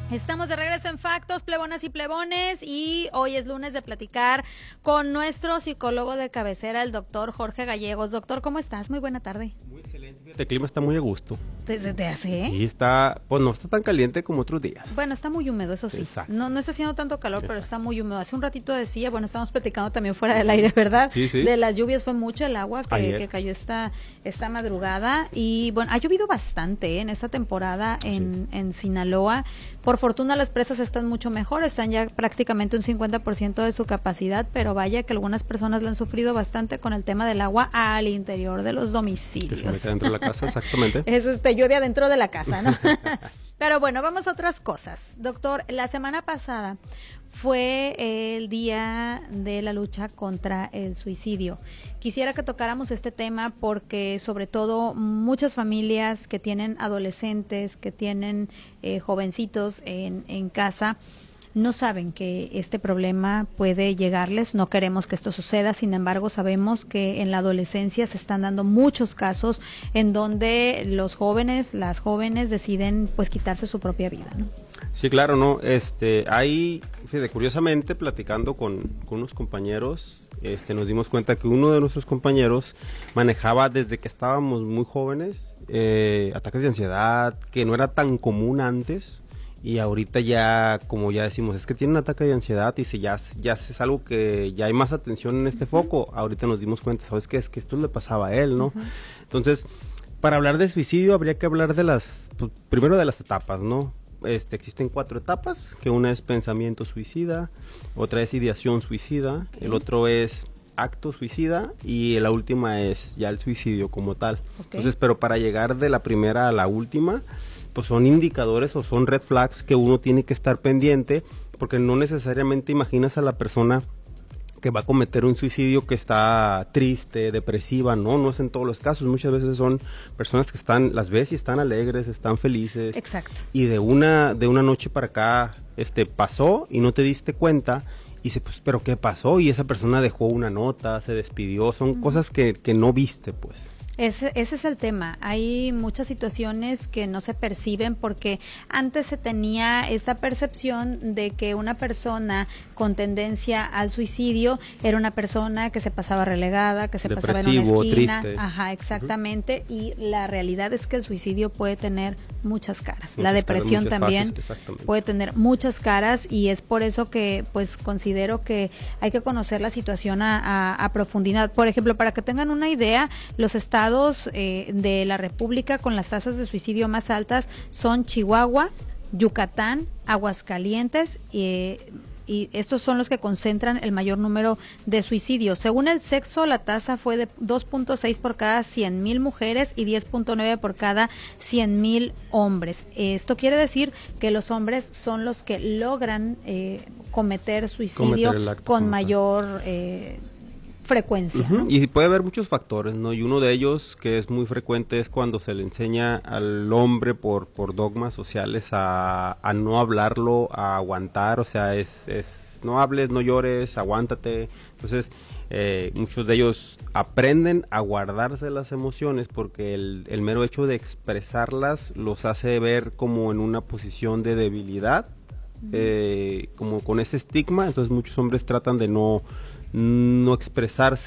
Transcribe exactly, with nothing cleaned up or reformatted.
Estamos de regreso en Factos, plebonas y plebones, y hoy es lunes de platicar con nuestro psicólogo de cabecera, el doctor Jorge Gallegos. Doctor, ¿cómo estás? Muy buena tarde. Muy excelente. El clima está muy a gusto. ¿Desde te hace? Sí, está, pues no está tan caliente como otros días. Bueno, está muy húmedo, eso sí. Exacto. No, no está haciendo tanto calor, Exacto. pero está muy húmedo. Hace un ratito decía, bueno, estamos platicando también fuera del aire, ¿verdad? Sí, sí. De las lluvias fue mucho el agua que, Ayer. que cayó esta, esta madrugada. Y bueno, ha llovido bastante ¿eh? en esta temporada en, sí. en Sinaloa. Por fortuna las presas están mucho mejor, están ya prácticamente un cincuenta por ciento de su capacidad, pero vaya que algunas personas lo han sufrido bastante con el tema del agua al interior de los domicilios. Que se mete dentro de la casa, exactamente. Es este, llueve adentro de la casa, ¿no? Pero bueno, vamos a otras cosas. Doctor, la semana pasada fue el día de la lucha contra el suicidio. Quisiera que tocáramos este tema porque sobre todo muchas familias que tienen adolescentes, que tienen eh, jovencitos en, en casa, no saben que este problema puede llegarles, no queremos que esto suceda, sin embargo sabemos que en la adolescencia se están dando muchos casos en donde los jóvenes, las jóvenes deciden pues quitarse su propia vida, ¿no? Sí, claro, no, este, ahí, fíjate, curiosamente, platicando con, con unos compañeros, este, nos dimos cuenta que uno de nuestros compañeros manejaba desde que estábamos muy jóvenes, eh, ataques de ansiedad, que no era tan común antes. Y ahorita ya, como ya decimos, es que tiene un ataque de ansiedad y si ya, ya es algo que ya hay más atención en este foco, ahorita nos dimos cuenta, ¿sabes qué? Es que esto le pasaba a él, ¿no? Uh-huh. Entonces, para hablar de suicidio habría que hablar de las, pues, primero de las etapas, ¿no? Este, existen cuatro etapas, que una es pensamiento suicida, otra es ideación suicida, okay. El otro es acto suicida y la última es ya el suicidio como tal. Okay. Entonces, pero para llegar de la primera a la última, pues son indicadores o son red flags que uno tiene que estar pendiente, porque no necesariamente imaginas a la persona que va a cometer un suicidio que está triste, depresiva, no, no es en todos los casos, muchas veces son personas que están, las ves y están alegres, están felices. Exacto. Y de una, de una noche para acá, este, pasó y no te diste cuenta, y dice, pues, ¿pero qué pasó? Y esa persona dejó una nota, se despidió, son uh-huh. cosas que, que no viste, pues. Ese, ese es el tema. Hay muchas situaciones que no se perciben porque antes se tenía esta percepción de que una persona con tendencia al suicidio era una persona que se pasaba relegada, que se Depresivo, pasaba en una esquina. Triste. Ajá, exactamente. Uh-huh. Y la realidad es que el suicidio puede tener muchas caras. Muchas la depresión caras, también fases, puede tener muchas caras y es por eso que pues considero que hay que conocer la situación a, a, a profundidad. Por ejemplo, para que tengan una idea, los estados Eh, de la República con las tasas de suicidio más altas son Chihuahua, Yucatán, Aguascalientes eh, y estos son los que concentran el mayor número de suicidios. Según el sexo, la tasa fue de dos punto seis por cada cien mil mujeres y diez punto nueve por cada cien mil hombres. Esto quiere decir que los hombres son los que logran eh, cometer suicidio cometer con mayor eh, frecuencia. Uh-huh. ¿no? Y puede haber muchos factores, ¿no? Y uno de ellos que es muy frecuente es cuando se le enseña al hombre por, por dogmas sociales a, a no hablarlo, a aguantar, o sea, es, es no hables, no llores, aguántate. Entonces, eh, muchos de ellos aprenden a guardarse las emociones porque el, el mero hecho de expresarlas los hace ver como en una posición de debilidad, uh-huh. eh, como con ese estigma. Entonces muchos hombres tratan de no no expresarse